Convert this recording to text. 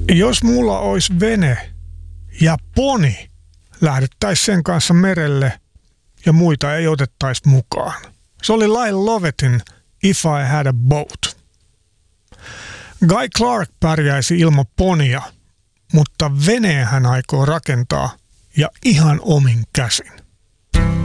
Jos mulla olisi vene ja poni, lähdettäisiin sen kanssa merelle ja muita ei otettaisi mukaan. Se oli Lyle Lovetin If I Had a Boat. Guy Clark pärjäisi ilman ponia, mutta veneen hän aikoo rakentaa ja ihan omin käsin.